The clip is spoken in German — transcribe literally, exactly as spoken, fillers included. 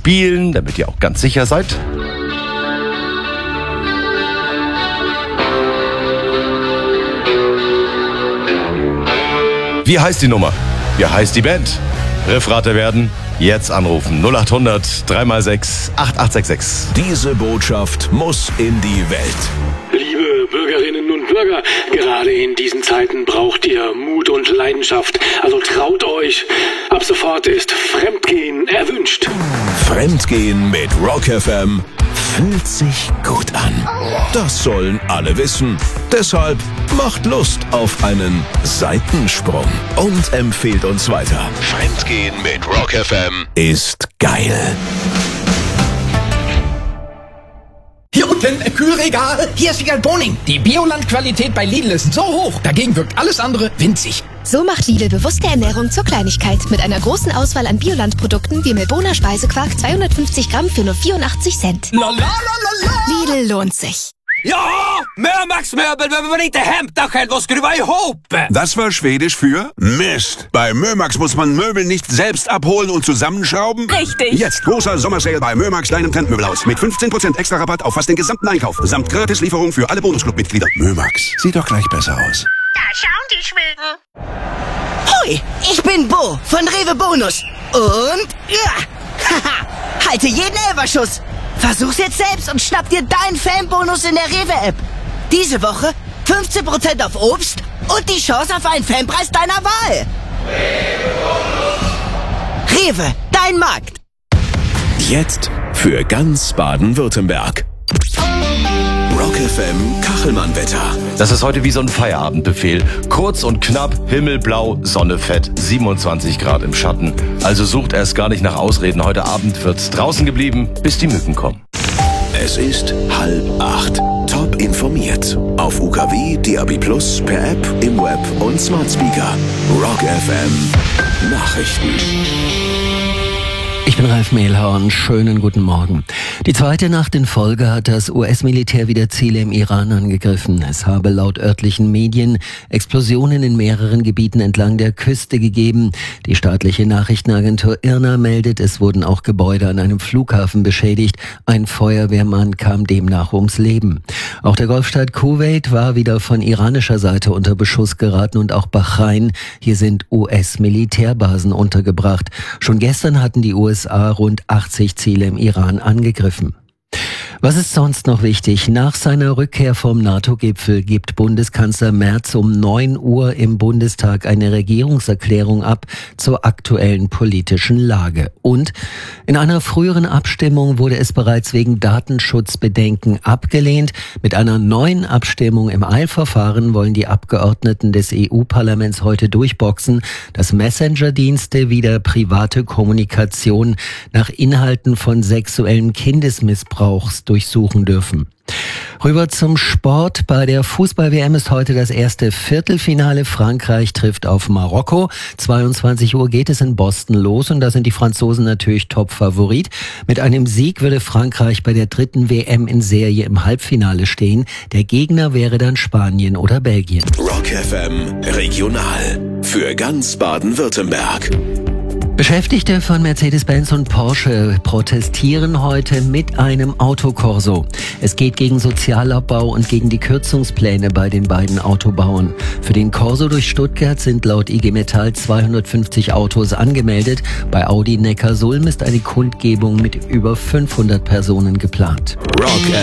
spielen, damit ihr auch ganz sicher seid. Wie heißt die Nummer? Wie heißt die Band? Riffrater werden? Jetzt anrufen. null acht hundert drei mal sechs acht acht sechs sechs. Diese Botschaft muss in die Welt. Liebe Bürgerinnen und Bürger, gerade in diesen Zeiten braucht ihr Mut und Leidenschaft. Also traut euch. Ab sofort ist Fremdgehen erwünscht. Fremdgehen mit Rock F M fühlt sich gut an. Das sollen alle wissen. Deshalb macht Lust auf einen Seitensprung und empfehlt uns weiter. Fremdgehen mit Rock F M ist geil. Hier unten, äh, Kühlregal. Hier ist Wiegald Boning. Die Bioland-Qualität bei Lidl ist so hoch, dagegen wirkt alles andere winzig. So macht Lidl bewusste Ernährung zur Kleinigkeit. Mit einer großen Auswahl an Bioland-Produkten wie Milboner Speisequark zweihundertfünfzig Gramm für nur vierundachtzig Cent. La, la, la, la, la. Lidl lohnt sich. Ja, Mömax-Möbel, wenn man inte hämtar själv och skruva ihop. Das war Schwedisch für Mist. Bei Mömax muss man Möbel nicht selbst abholen und zusammenschrauben. Richtig. Jetzt großer Sommersale bei Mömax kleinem Trendmöbelhaus mit fünfzehn Prozent extra Rabatt auf fast den gesamten Einkauf. Samt Gratislieferung für alle Bonusclub-Mitglieder. Mömax, sieht doch gleich besser aus. Da schauen die Schweden. Hoi, ich bin Bo von Rewe Bonus. Und ja, haha, halte jeden Elferschuss. Versuch's jetzt selbst und schnapp dir deinen Fanbonus in der Rewe-App. Diese Woche fünfzehn Prozent auf Obst und die Chance auf einen Fanpreis deiner Wahl. Rewe, dein Markt. Jetzt für ganz Baden-Württemberg. Rock F M Kachelmann-Wetter. Das ist heute wie so ein Feierabendbefehl. Kurz und knapp, himmelblau, Sonne fett, siebenundzwanzig Grad im Schatten. Also sucht erst gar nicht nach Ausreden. Heute Abend wird's draußen geblieben, bis die Mücken kommen. Es ist halb acht. Top informiert. Auf U K W, D A B plus, per App, im Web und Smart Speaker. Rock F M Nachrichten. Ich bin Ralf Mehlhorn. Schönen guten Morgen. Die zweite Nacht in Folge hat das U S-Militär wieder Ziele im Iran angegriffen. Es habe laut örtlichen Medien Explosionen in mehreren Gebieten entlang der Küste gegeben. Die staatliche Nachrichtenagentur I R N A meldet, es wurden auch Gebäude an einem Flughafen beschädigt. Ein Feuerwehrmann kam demnach ums Leben. Auch der Golfstaat Kuwait war wieder von iranischer Seite unter Beschuss geraten und auch Bahrain. Hier sind U S-Militärbasen untergebracht. Schon gestern hatten die U S A rund achtzig Ziele im Iran angegriffen. Was ist sonst noch wichtig? Nach seiner Rückkehr vom NATO-Gipfel gibt Bundeskanzler Merz um neun Uhr im Bundestag eine Regierungserklärung ab zur aktuellen politischen Lage. Und in einer früheren Abstimmung wurde es bereits wegen Datenschutzbedenken abgelehnt. Mit einer neuen Abstimmung im Eilverfahren wollen die Abgeordneten des E U-Parlaments heute durchboxen, dass Messenger-Dienste wieder private Kommunikation nach Inhalten von sexuellem Kindesmissbrauchs durchsuchen dürfen. Rüber zum Sport. Bei der Fußball-W M ist heute das erste Viertelfinale. Frankreich trifft auf Marokko. zweiundzwanzig Uhr geht es in Boston los und da sind die Franzosen natürlich Top-Favorit. Mit einem Sieg würde Frankreich bei der dritten W M in Serie im Halbfinale stehen. Der Gegner wäre dann Spanien oder Belgien. Rock F M Regional für ganz Baden-Württemberg. Beschäftigte von Mercedes-Benz und Porsche protestieren heute mit einem Autokorso. Es geht gegen Sozialabbau und gegen die Kürzungspläne bei den beiden Autobauern. Für den Corso durch Stuttgart sind laut I G Metall zweihundertfünfzig Autos angemeldet. Bei Audi Neckarsulm ist eine Kundgebung mit über fünfhundert Personen geplant. Rock